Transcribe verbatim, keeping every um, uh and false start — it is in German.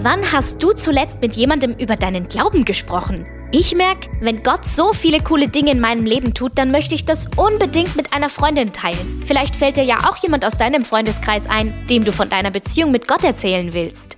Wann hast du zuletzt mit jemandem über deinen Glauben gesprochen? Ich merke, wenn Gott so viele coole Dinge in meinem Leben tut, dann möchte ich das unbedingt mit einer Freundin teilen. Vielleicht fällt dir ja auch jemand aus deinem Freundeskreis ein, dem du von deiner Beziehung mit Gott erzählen willst.